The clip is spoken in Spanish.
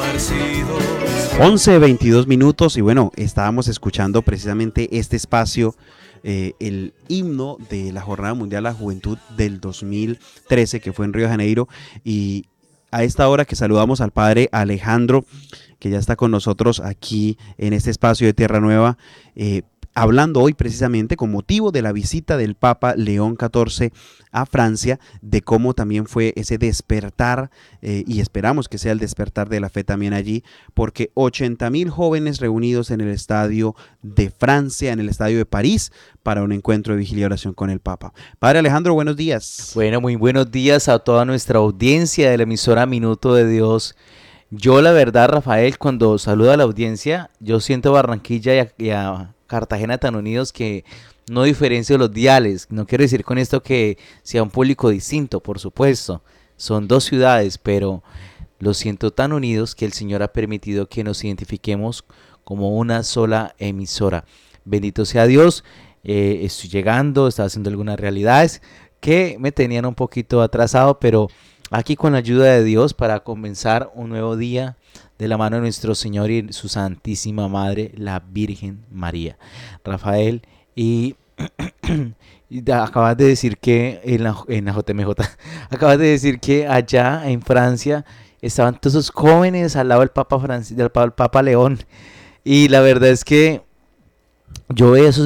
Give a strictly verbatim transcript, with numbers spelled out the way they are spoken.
once veintidós minutos y bueno, estábamos escuchando precisamente este espacio, eh, el himno de la Jornada Mundial de la Juventud del dos mil trece, que fue en Río de Janeiro, y a esta hora que saludamos al padre Alejandro, que ya está con nosotros aquí en este espacio de Tierra Nueva, eh, hablando hoy precisamente con motivo de la visita del Papa León catorce a Francia, de cómo también fue ese despertar, eh, y esperamos que sea el despertar de la fe también allí, porque ochenta mil jóvenes reunidos en el estadio de Francia, en el estadio de París, para un encuentro de vigilia y oración con el Papa. Padre Alejandro, buenos días. Bueno, muy buenos días a toda nuestra audiencia de la emisora Minuto de Dios. Yo la verdad, Rafael, cuando saludo a la audiencia, yo siento a Barranquilla y a, y a Cartagena tan unidos que no diferencio los diales. No quiero decir con esto que sea un público distinto, por supuesto. Son dos ciudades, pero los siento tan unidos que el Señor ha permitido que nos identifiquemos como una sola emisora. Bendito sea Dios. Eh, estoy llegando, estaba haciendo algunas realidades que me tenían un poquito atrasado, pero aquí con la ayuda de Dios para comenzar un nuevo día de la mano de nuestro Señor y su Santísima Madre, la Virgen María. Rafael, y, y acabas de decir que en la, en la J M J, acabas de decir que allá en Francia estaban todos esos jóvenes al lado del Papa Francis, del Papa, del Papa León, y la verdad es que yo veo esos